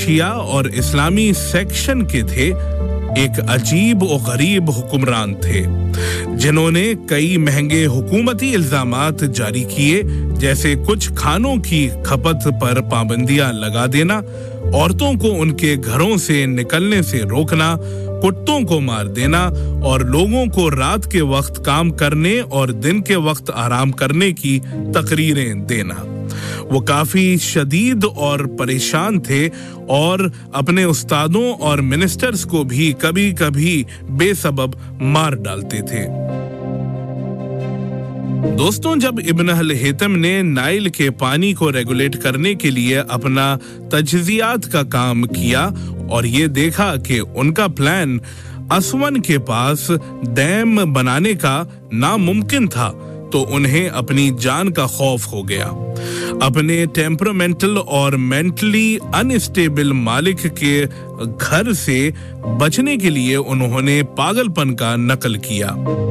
शिया और इस्लामी सेक्शन के थे, एक अजीब और गरीब हुक्मरान थे जिन्होंने कई महंगे हुकूमती इल्जामात जारी किए, जैसे कुछ खानों की खपत पर पाबंदियां लगा देना, औरतों को उनके घरों से निकलने से रोकना, कुत्तों को मार देना और लोगों को रात के वक्त काम करने और दिन के वक्त आराम करने की तकरीरें देना। वो काफी शदीद और परेशान थे और अपने उस्तादों और मिनिस्टर्स को भी कभी-कभी बेसबब मार डालते थे। दोस्तों, जब इब्न अल हैतम ने नाइल के पानी को रेगुलेट करने के लिए अपना तजज़ियात का काम किया और ये देखा कि उनका प्लान असवन के पास डैम बनाने का नामुमकिन था, तो उन्हें अपनी जान का खौफ हो गया। अपने टेम्परामेंटल और मेंटली अनस्टेबल मालिक के घर से बचने के लिए उन्होंने पागलपन का नकल किया।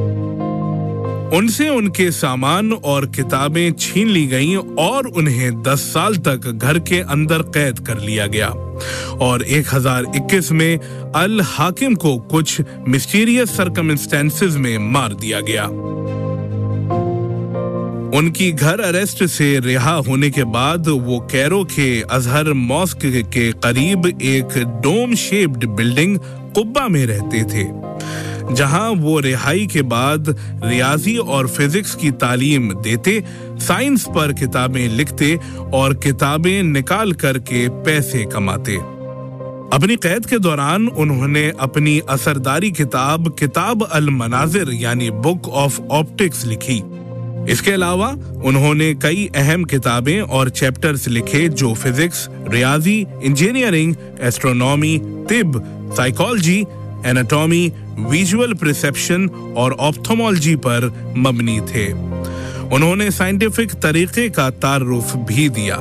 उनसे उनके सामान और किताबें छीन ली गईं और उन्हें 10 साल तक घर के अंदर कैद कर लिया गया और 1021 में अल हाकिम को कुछ मिस्टीरियस सर्कमस्टेंसेस में मार दिया गया। उनकी घर अरेस्ट से रिहा होने के बाद वो कैरो के अजहर मॉस्क के करीब एक डोम शेप्ड बिल्डिंग कुब्बा में रहते थे, जहां वो रिहाई के बाद रियाजी और फिजिक्स की तालीम देते, साइंस पर किताबें लिखते और किताबें निकाल करके पैसे कमाते। अपनी कैद के दौरान उन्होंने अपनी असरदारी किताब अल मनाजिर यानी बुक ऑफ ऑप्टिक्स लिखी। इसके अलावा उन्होंने कई अहम किताबें और चैप्टर्स लिखे जो physics, रियाजी, engineering, astronomy, तिब, psychology, anatomy, visual perception और ऑप्थोमोलॉजी पर मबनी थे। उन्होंने साइंटिफिक तरीके का तारुफ भी दिया।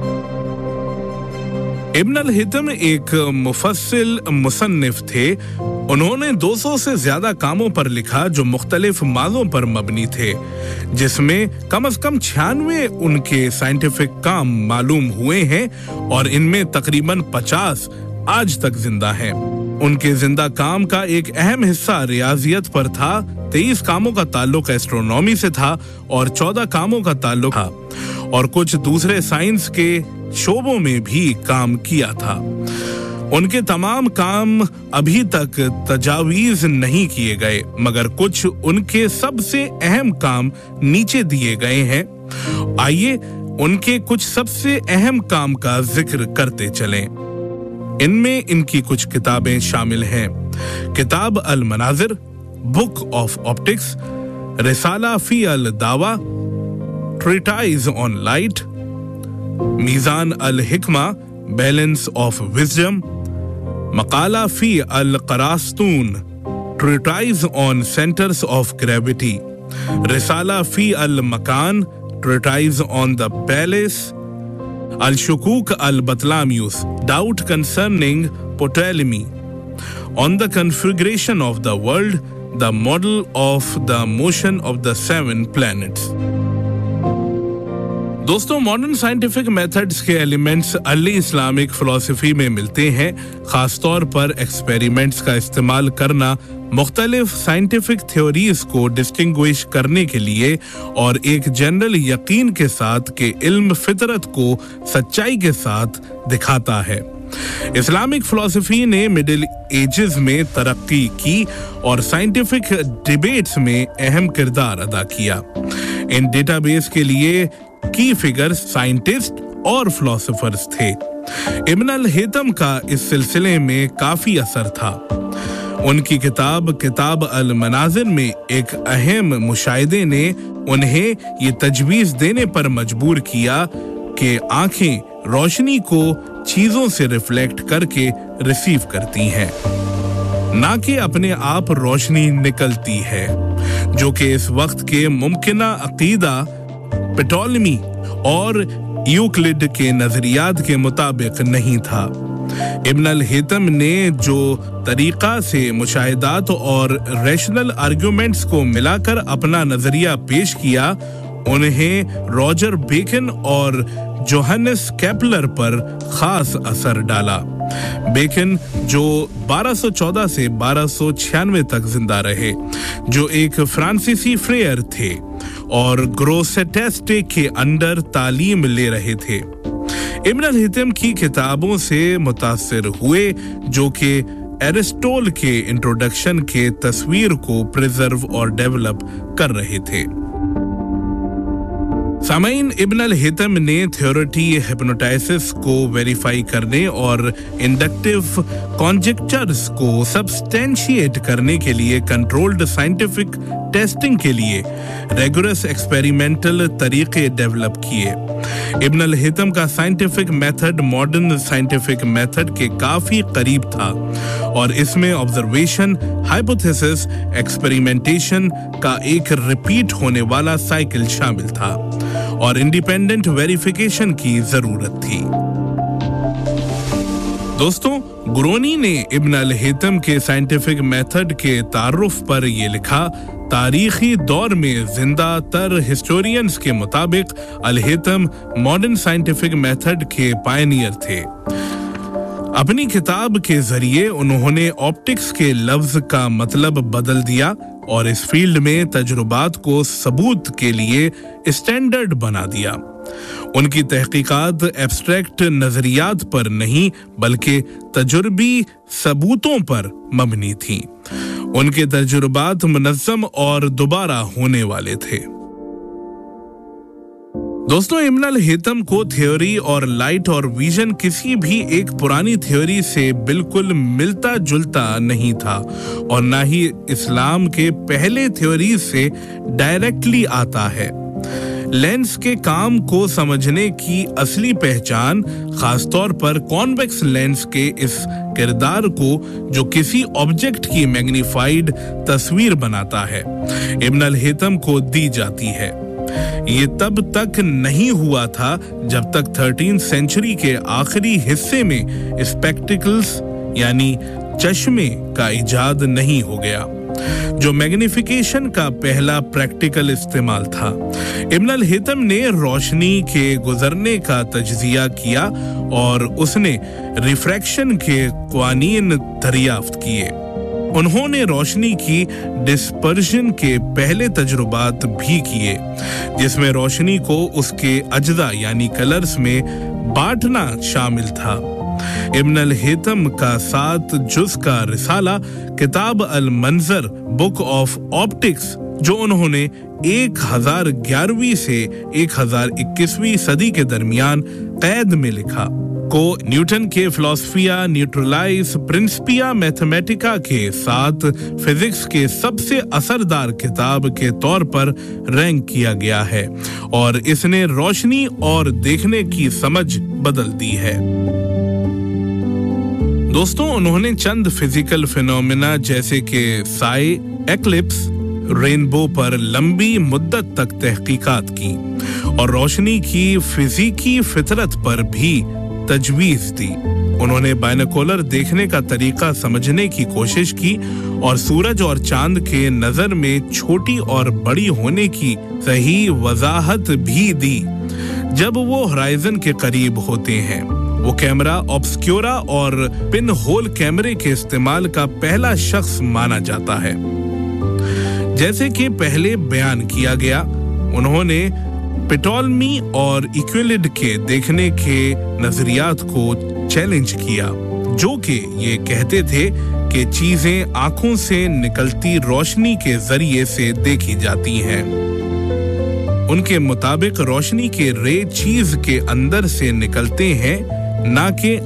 इब्न अल हैतम एक मुफस्सिल मुसन्निफ थे। उन्होंने 200 से ज्यादा कामों पर लिखा जो मुख्तलिफ माज़ों पर मबनी थे, जिसमें कम से कम 96 उनके साइंटिफिक काम मालूम हुए हैं और इनमें तकरीबन 50 आज तक जिंदा हैं। उनके जिंदा काम का एक अहम हिस्सा रियाजियत पर था, 23 कामों का ताल्लुक एस्ट्रोनॉमी से था और 14 कामों का ताल्लुक था और कुछ दूसरे साइंस के शोबों में भी काम किया था। उनके तमाम काम अभी तक तजावीज नहीं किए गए, मगर कुछ उनके सबसे अहम काम नीचे दिए गए हैं। आइए उनके कुछ सबसे अहम काम का जिक्र करते चलें। इनमें इनकी कुछ किताबें शामिल हैं: किताब अल मनाजिर, बुक ऑफ ऑप्टिक्स, रिसाला फी अल दावा, treatise on light, Meezaan Al हिकमा, balance of wisdom, Makala fee Al करास्तून, treatise on centres of gravity, रिसाला फी अल मकान, treatise on the palace, Al शुकूक Al बतलाम्यूस, doubt concerning पोटेलमी, on the configuration of the world, the model of the motion of the 7 planets. दोस्तों, modern scientific methods के elements early Islamic philosophy में मिलते हैं। खासतौर पर experiments का इस्तेमाल करना मुख्तलिफ साइंटिफिक थ्योरीज को डिस्टिंग्विश करने के लिए और एक जनरल यकीन के साथ कि इल्म फितरत को सच्चाई के साथ दिखाता है। इस्लामिक फिलॉसफी ने मिडिल एजेस में तरक्की की और साइंटिफिक डिबेट्स में अहम किरदार अदा किया। इन डेटाबेस के लिए की फिगर्स साइंटिस्ट और फिलोसोफर्स थे। इब्न अल हैतम का इस सिलसिले में काफी असर था। उनकी किताब अल मनाजिर में एक अहम मुशाहिदे ने उन्हें ये तजवीज देने पर मजबूर किया कि आंखें रोशनी को चीजों से रिफ्लेक्ट करके रिसीव करती हैं, ना कि अपने आप रोशनी निकलती है, जो कि इस वक्त के मुमकिना अकीदा प्टोलेमी और यूक्लिड के नजरियात के मुताबिक नहीं था। इब्न अल हैतम ने जो तरीका से मुशाहिदात और रैशनल आर्गुमेंट्स को मिलाकर अपना नजरिया पेश किया, उन्हें रॉजर बेकन और जोहानिस केपलर पर खास असर डाला। बेकन जो 1214 से 1296 तक जिंदा रहे, जो एक फ्रांसीसी फ्रेयर थे और ग्रोसेटेस्टे के अंडर तालीम ले रहे थे। इब्न अल-हितम की किताबों से मुतासिर हुए, जो कि एरिस्टोटल के इंट्रोडक्शन के तस्वीर को प्रिजर्व और डेवलप कर रहे थे। सामाइन, इब्न अल-हितम ने थ्योरेटी हिप्नोटाइसिस को वेरीफाई करने और इंडक्टिव कॉन्जेक्चर्स को सब्सटेंशिएट करने के लिए कंट्रोल्ड साइंटिफिक टेस्टिंग के लिए रेगुलस एक्सपेरिमेंटल तरीके डेवलप किए। इब्न अल-हितम का scientific method modern scientific method के काफी करीब था और इसमें ऑब्जर्वेशन, हाइपोथेसिस, एक्सपेरिमेंटेशन का एक रिपीट होने वाला साइकिल शामिल था और इंडिपेंडेंट वेरिफिकेशन की जरूरत थी। दोस्तों, गुरोनी ने इब्न अल-हितम के साइंटिफिक मेथड के तारुफ पर ये लिखा, तारीखी दौर में जिंदा तर हिस्टोरियंस के मुताबिक अल-हितम मॉडर्न साइंटिफिक मेथड के पायनियर थे। अपनी किताब के जरिए उन्होंने ऑप्टिक्स के लफ्ज का मतलब बदल दिया और इस फील्ड में तजुर्बात को सबूत के लिए स्टैंडर्ड बना दिया। उनकी तहकीकात एब्स्ट्रैक्ट नजरियात पर नहीं बल्कि तजुर्बी सबूतों पर मबनी थी। उनके तजुर्बात मुनज़्ज़म और दोबारा होने वाले थे। दोस्तों, इब्न अल-हितम को थ्योरी और लाइट और विजन किसी भी एक पुरानी थ्योरी से बिल्कुल मिलता जुलता नहीं था और ना ही इस्लाम के पहले थ्योरी से डायरेक्टली आता है। लेंस के काम को समझने की असली पहचान खासतौर पर कॉन्वेक्स लेंस के इस किरदार को जो किसी ऑब्जेक्ट की मैग्नीफाइड तस्वीर बनाता है, इब्न अल-हितम को दी जाती है। ये तब तक नहीं हुआ था जब तक 13th सेंचुरी के आखिरी हिस्से में स्पेक्टिकल्स यानी चश्मे का इजाद नहीं हो गया, जो मैग्निफिकेशन का पहला प्रैक्टिकल इस्तेमाल था। इब्न अल-हितम ने रोशनी के गुजरने का तज्जिया किया और उसने रिफ्रैक्शन के क़वानीन दरियाफ्त किए। उन्होंने रोशनी की डिस्पर्शन के पहले तजुर्बात भी किए, जिसमें रोशनी को उसके अज्जा यानी कलर्स में बांटना शामिल था। इब्न अल-हितम का 7 जुज़ का रिसाला किताब अल-मंजर बुक ऑफ ऑप्टिक्स, जो उन्होंने 1011वीं से 1021वीं सदी के दरमियान कैद में लिखा, को न्यूटन के फिलोसफिया न्यूट्रलाइज प्रिंसिपिया मैथमेटिका के साथ फिजिक्स के सबसे असरदार किताब के तौर पर रैंक किया गया है और इसने रोशनी और देखने की समझ बदल दी है। दोस्तों, उन्होंने चंद फिजिकल फिनोमेना जैसे कि साए, एक्लिप्स, रेनबो पर लंबी मुद्दत तक तहकीकात की और रोशनी की फिजिकी फितरत पर भी तजवीज दी। उन्होंने बाइनोकुलर देखने का तरीका समझने की कोशिश की और सूरज और चांद के नजर में छोटी और बड़ी होने की सही वजाहत भी दी जब वो होराइजन के करीब होते हैं। वो कैमरा ऑब्सक्योरा और पिन होल कैमरे के इस्तेमाल का पहला शख्स माना जाता है। जैसे कि पहले बयान किया गया, उन्होंने पिटोलमी और इक्विलिड के देखने के नजरियात को चैलेंज किया, जो कि ये कहते थे कि चीजें आंखों से निकलती रोशनी के जरिए से देखी जाती हैं। उनके मुताबिक रोशनी के रे चीज के अंदर से निकलते हैं, ना कि